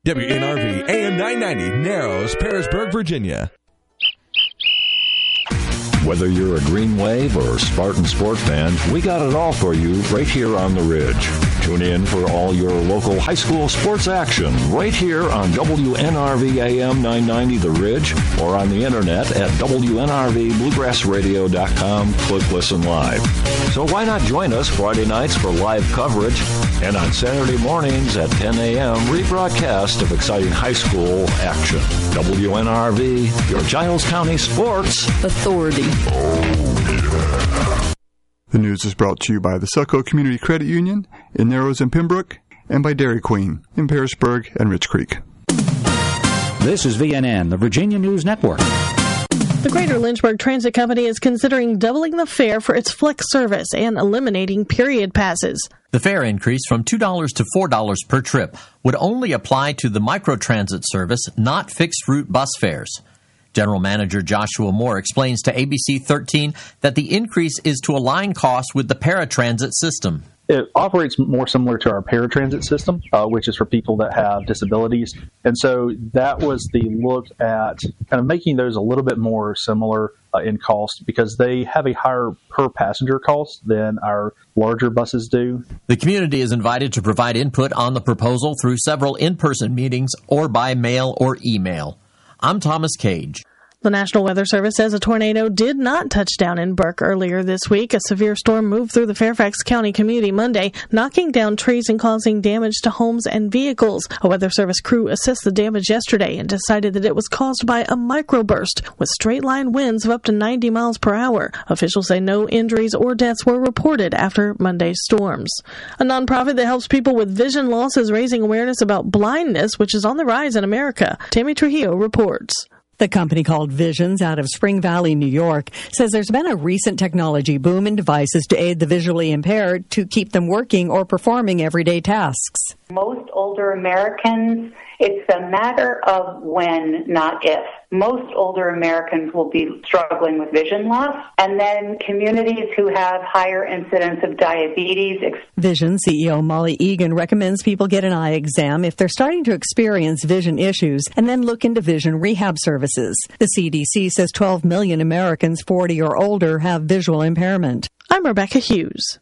WNRV AM 990, Narrows, Pearisburg, Virginia. Whether you're a Green Wave or Spartan Sport fan, we got it all for you right here on The Ridge. Tune in for all your local high school sports action right here on WNRV AM 990 The Ridge or on the internet at WNRVBluegrassradio.com. Click Listen Live. So why not join us Friday nights for live coverage and on Saturday mornings at 10 a.m. rebroadcast of exciting high school action. WNRV, your Giles County Sports Authority. Oh, yeah. The news is brought to you by the Selco Community Credit Union in Narrows and Pembroke and by Dairy Queen in Pearisburg and Rich Creek. This is VNN, the Virginia News Network. The Greater Lynchburg Transit Company is considering doubling the fare for its Flex service and eliminating period passes. The fare increase from $2 to $4 per trip would only apply to the microtransit service, not fixed-route bus fares. General Manager Joshua Moore explains to ABC 13 that the increase is to align costs with the paratransit system. It operates more similar to our paratransit system, which is for people that have disabilities. And so that was the look at kind of making those a little bit more similar in cost because they have a higher per passenger cost than our larger buses do. The community is invited to provide input on the proposal through several in-person meetings or by mail or email. I'm Thomas Cage. The National Weather Service says a tornado did not touch down in Burke earlier this week. A severe storm moved through the Fairfax County community Monday, knocking down trees and causing damage to homes and vehicles. A Weather Service crew assessed the damage yesterday and decided that it was caused by a microburst with straight-line winds of up to 90 miles per hour. Officials say no injuries or deaths were reported after Monday's storms. A nonprofit that helps people with vision loss is raising awareness about blindness, which is on the rise in America. Tammy Trujillo reports. The company called Visions out of Spring Valley, New York, says there's been a recent technology boom in devices to aid the visually impaired to keep them working or performing everyday tasks. Most older Americans, it's a matter of when, not if. Most older Americans will be struggling with vision loss, and then communities who have higher incidence of diabetes. Vision CEO Molly Egan recommends people get an eye exam if they're starting to experience vision issues, and then look into vision rehab services. The CDC says 12 million Americans 40 or older have visual impairment. I'm Rebecca Hughes.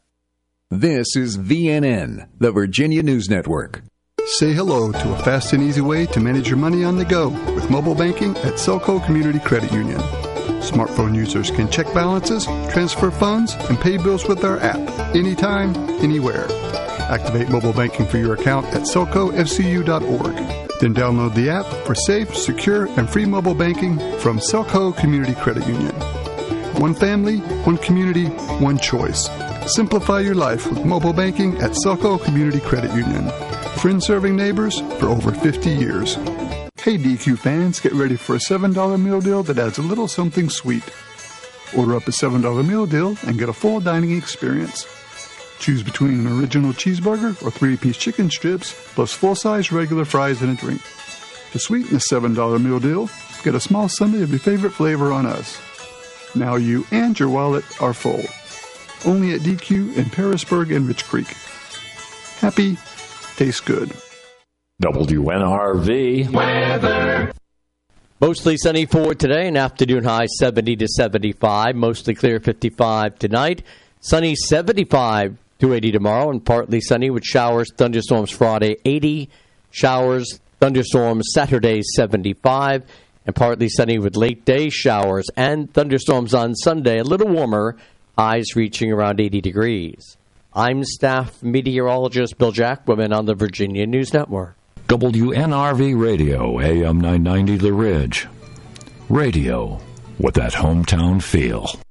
This is VNN, the Virginia News Network. Say hello to a fast and easy way to manage your money on the go with mobile banking at Selco Community Credit Union. Smartphone users can check balances, transfer funds, and pay bills with our app anytime, anywhere. Activate mobile banking for your account at selcofcu.org. Then download the app for safe, secure, and free mobile banking from Selco Community Credit Union. One family, one community, one choice. Simplify your life with mobile banking at Selco Community Credit Union. Friends serving neighbors for over 50 years. Hey DQ fans, get ready for a $7 meal deal that adds a little something sweet. Order up a $7 meal deal and get a full dining experience. Choose between an original cheeseburger or 3-piece chicken strips plus full-size regular fries and a drink. To sweeten the $7 meal deal, get a small sundae of your favorite flavor on us. Now you and your wallet are full. Only at DQ in Pearisburg and Rich Creek. Happy, tastes good. WNRV weather. Mostly sunny for today, an afternoon high 70 to 75, mostly clear 55 tonight. Sunny 75 to 80 tomorrow, and partly sunny with showers, thunderstorms Friday 80, showers, thunderstorms Saturday 75, and partly sunny with late day showers and thunderstorms on Sunday, a little warmer, highs reaching around 80 degrees. I'm staff meteorologist Bill Jackwoman on the Virginia News Network. WNRV Radio, AM 990 The Ridge. Radio with that hometown feel.